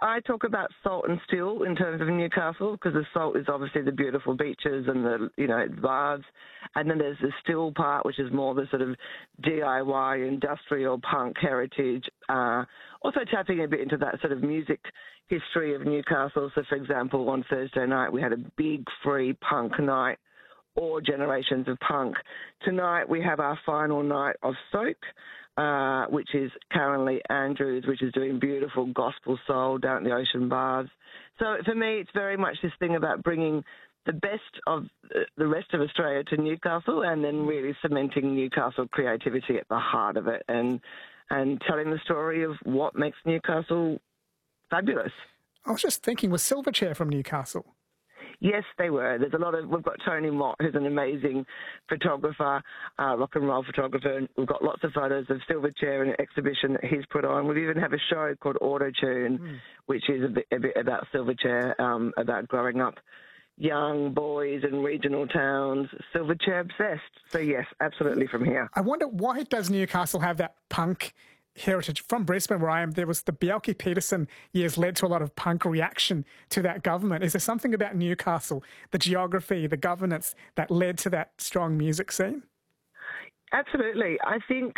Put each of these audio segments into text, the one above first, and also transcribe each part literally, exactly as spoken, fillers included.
I talk about salt and still in terms of Newcastle, because the salt is obviously the beautiful beaches and the, you know, bars. And then there's the still part, which is more the sort of D I Y, industrial, punk heritage. Uh, also tapping a bit into that sort of music history of Newcastle. So, for example, on Thursday night, we had a big free punk night, all generations of punk. Tonight, we have our final night of Soak, Uh, which is Karen Lee Andrews, which is doing beautiful gospel soul down at the Ocean Bars. So for me, it's very much this thing about bringing the best of the rest of Australia to Newcastle, and then really cementing Newcastle creativity at the heart of it, and and telling the story of what makes Newcastle fabulous. I was just thinking, was Silverchair from Newcastle? Yes, they were. There's a lot of, we've got Tony Mott, who's an amazing photographer, uh, rock and roll photographer, and we've got lots of photos of Silverchair and an exhibition that he's put on. We even have a show called Auto Tune, mm. which is a bit, a bit about Silverchair, um, about growing up young boys in regional towns, Silverchair obsessed. So yes, absolutely from here. I wonder, why does Newcastle have that punk heritage? From Brisbane, where I am, there was the Bjelke-Petersen years led to a lot of punk reaction to that government. Is there something about Newcastle, the geography, the governance, that led to that strong music scene? Absolutely. I think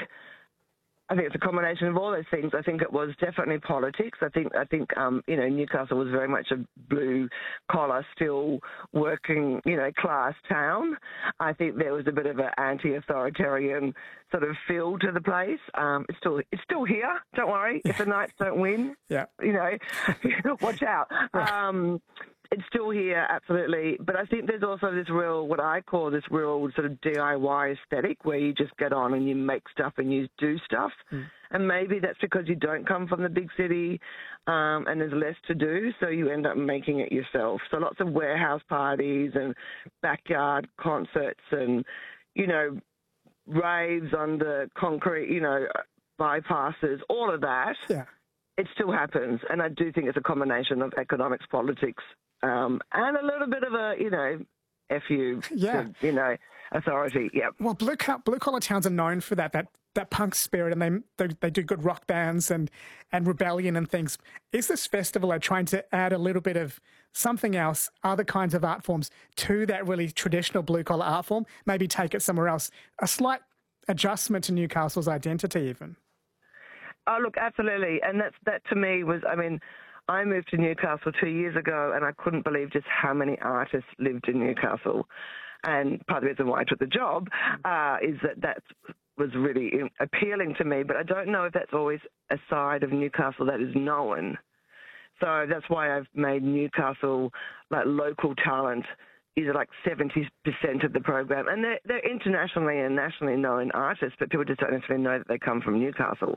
I think it's a combination of all those things. I think it was definitely politics. I think I think um, you know, Newcastle was very much a blue collar, still working, you know, class town. I think there was a bit of an anti-authoritarian sort of feel to the place. Um, it's still it's still here. Don't worry if the Knights don't win. Yeah, you know, watch out. Um, It's still here, absolutely. But I think there's also this real, what I call this real sort of D I Y aesthetic, where you just get on and you make stuff and you do stuff. Mm. And maybe that's because you don't come from the big city um, and there's less to do, so you end up making it yourself. So lots of warehouse parties and backyard concerts and, you know, raves under concrete, you know, bypasses, all of that. Yeah. It still happens. And I do think it's a combination of economics, politics, Um, and a little bit of a, you know, F you, yeah. to, you know, authority, yeah. Well, blue, blue collar towns are known for that, that that punk spirit, and they, they they do good rock bands and, and rebellion and things. Is this festival like trying to add a little bit of something else, other kinds of art forms, to that really traditional blue collar art form? Maybe take it somewhere else. A slight adjustment to Newcastle's identity even. Oh, look, absolutely. And that's, that to me was, I mean, I moved to Newcastle two years ago and I couldn't believe just how many artists lived in Newcastle. And part of the reason why I took the job uh, is that that was really appealing to me. But I don't know if that's always a side of Newcastle that is known. So that's why I've made Newcastle like local talent is like seventy percent of the program. And they're, they're internationally and nationally known artists, but people just don't necessarily know that they come from Newcastle.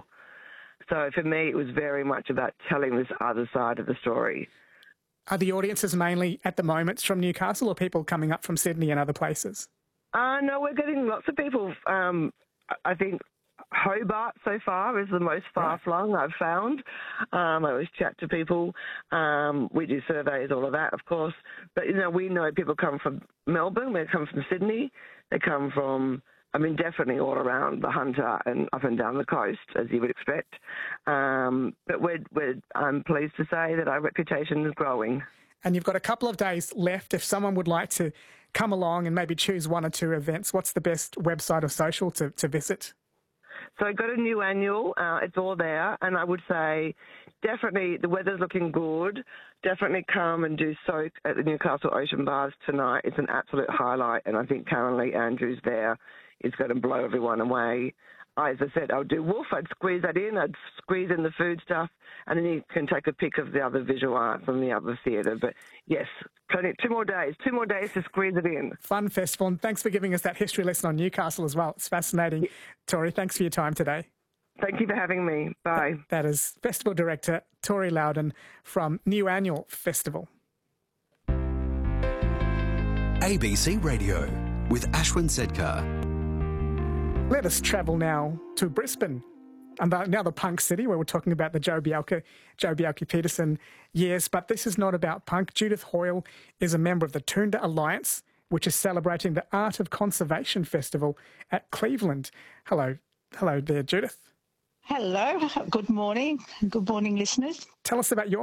So for me, it was very much about telling this other side of the story. Are the audiences mainly at the moment from Newcastle, or people coming up from Sydney and other places? Uh, no, we're getting lots of people. Um, I think Hobart so far is the most far-flung I've found. Um, I always chat to people. Um, we do surveys, all of that, of course. But, you know, we know people come from Melbourne, they come from Sydney, they come from... I mean, definitely all around the Hunter and up and down the coast, as you would expect. Um, but we're, we're, I'm pleased to say that our reputation is growing. And you've got a couple of days left. If someone would like to come along and maybe choose one or two events, what's the best website or social to, to visit? So I got a new annual. Uh, it's all there. And I would say definitely the weather's looking good. Definitely come and do Soak at the Newcastle Ocean Bars tonight. It's an absolute highlight. And I think Karen Lee Andrews there is going to blow everyone away. As I said, I'll do Wolf. I'd squeeze that in. I'd squeeze in the food stuff. And then you can take a pick of the other visual arts and the other theatre. But yes, plenty, two more days. Two more days to squeeze it in. Fun festival. And thanks for giving us that history lesson on Newcastle as well. It's fascinating. Yeah. Tori, thanks for your time today. Thank you for having me. Bye. That, that is Festival Director Tori Loudon from New Annual Festival. A B C Radio with Ashwin Sedkar. Let us travel now to Brisbane, and now the punk city, where we're talking about the Joh Bjelke, Joh Bjelke-Petersen years. But this is not about punk. Judith Hoyle is a member of the Toondah Alliance, which is celebrating the Art of Conservation Festival at Cleveland. Hello. Hello there, Judith. Hello. Good morning. Good morning, listeners. Tell us about your